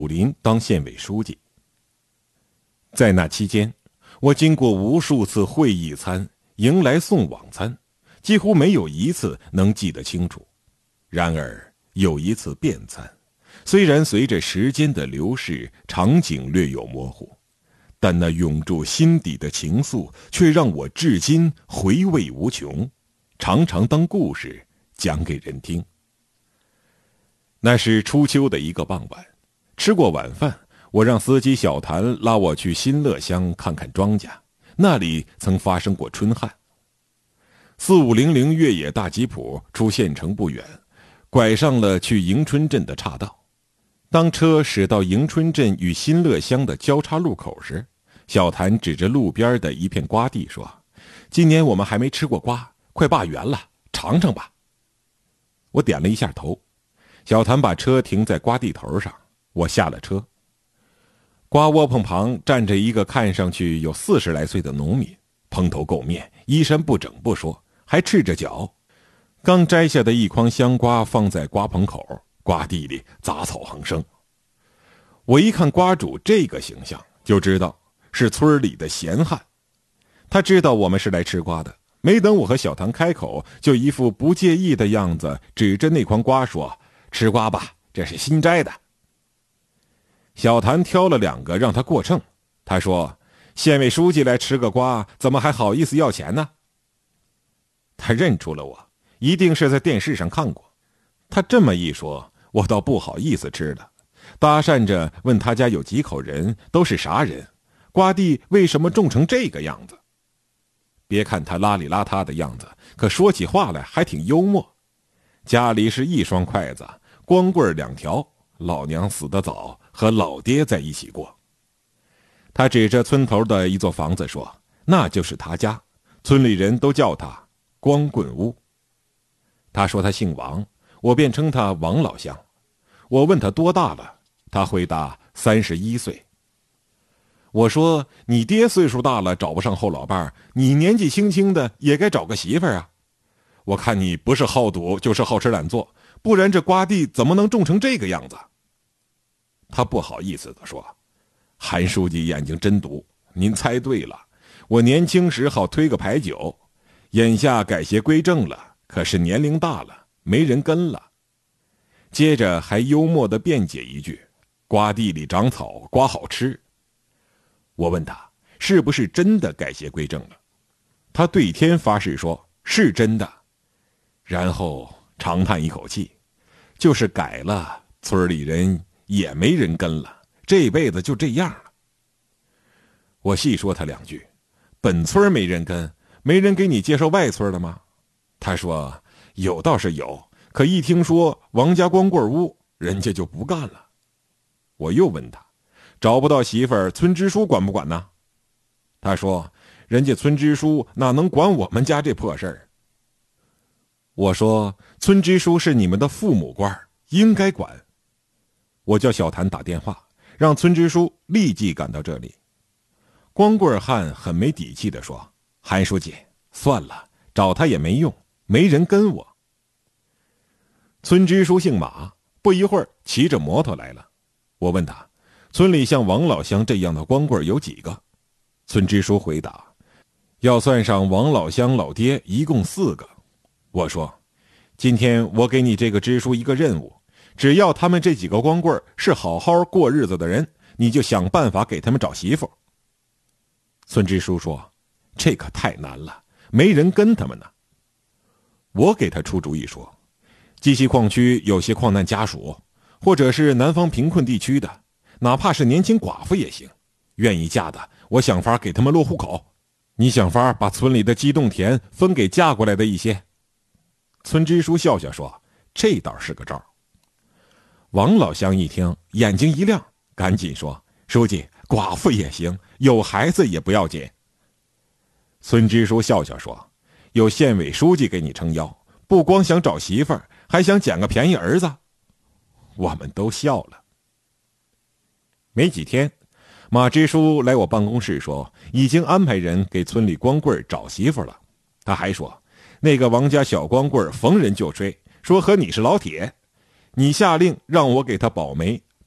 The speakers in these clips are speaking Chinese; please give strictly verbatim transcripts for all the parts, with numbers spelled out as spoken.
武林当县委书记。在那期间，我经过无数次会议餐、迎来送往餐，几乎没有一次能记得清楚。然而有一次便餐，虽然随着时间的流逝，场景略有模糊，但那涌入心底的情愫却让我至今回味无穷，常常当故事讲给人听。那是初秋的一个傍晚，吃过晚饭，我让司机小谭拉我去新乐乡看看庄稼，那里曾发生过春旱。四五零零越野大吉普出县城不远，拐上了去迎春镇的岔道。当车驶到迎春镇与新乐乡的交叉路口时，小谭指着路边的一片瓜地说：“今年我们还没吃过瓜，快罢园了，尝尝吧。”我点了一下头。小谭把车停在瓜地头上，我下了车。瓜窝棚旁站着一个看上去有四十来岁的农民，蓬头垢面，衣衫不整不说，还赤着脚。刚摘下的一筐香瓜放在瓜棚口，瓜地里杂草横生。我一看瓜主这个形象，就知道是村里的闲汉。他知道我们是来吃瓜的，没等我和小谭开口，就一副不介意的样子，指着那筐瓜说：“吃瓜吧，这是新摘的。”小谭挑了两个让他过秤，他说：“县委书记来吃个瓜，怎么还好意思要钱呢？”他认出了我，一定是在电视上看过。他这么一说，我倒不好意思吃了，搭讪着问他家有几口人，都是啥人，瓜地为什么种成这个样子。别看他邋里邋遢的样子，可说起话来还挺幽默。家里是一双筷子，光棍两条，老娘死得早，和老爹在一起过。他指着村头的一座房子说：“那就是他家，村里人都叫他光棍屋。”他说他姓王，我便称他王老乡。我问他多大了，他回答三十一岁。我说：“你爹岁数大了找不上后老伴，你年纪轻轻的也该找个媳妇儿啊。我看你不是好赌就是好吃懒做，不然这瓜地怎么能种成这个样子？”他不好意思地说：“韩书记眼睛真毒，您猜对了，我年轻时好推个牌九，眼下改邪归正了，可是年龄大了，没人跟了。”接着还幽默地辩解一句：“瓜地里长草，瓜好吃。”我问他是不是真的改邪归正了，他对天发誓说是真的，然后长叹一口气，就是改了，村里人也没人跟了，这辈子就这样了。我细说他两句：“本村没人跟，没人给你介绍外村了吗？”他说：“有倒是有，可一听说王家光棍屋，人家就不干了。”我又问他：“找不到媳妇儿，村支书管不管呢？”他说：“人家村支书哪能管我们家这破事儿？”我说：“村支书是你们的父母官，应该管。”我叫小谭打电话，让村支书立即赶到这里。光棍汉很没底气地说：“韩书记，算了，找他也没用，没人跟我。”村支书姓马，不一会儿骑着摩托来了。我问他：“村里像王老乡这样的光棍有几个？”村支书回答：“要算上王老乡老爹，一共四个。”我说：“今天我给你这个支书一个任务，只要他们这几个光棍是好好过日子的人，你就想办法给他们找媳妇。”村支书说：“这可太难了，没人跟他们呢。”我给他出主意说：“鸡西矿区有些矿难家属，或者是南方贫困地区的，哪怕是年轻寡妇也行，愿意嫁的，我想法给他们落户口。你想法把村里的机动田分给嫁过来的一些。”村支书笑笑说：“这倒是个招。”王老乡一听，眼睛一亮，赶紧说：“书记，寡妇也行，有孩子也不要紧。”村支书笑笑说：“有县委书记给你撑腰，不光想找媳妇儿，还想捡个便宜儿子。”我们都笑了。没几天，马支书来我办公室说，已经安排人给村里光棍找媳妇了。他还说，那个王家小光棍逢人就追，说和你是老铁，你下令让我给他保媒，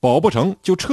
保不成就撤。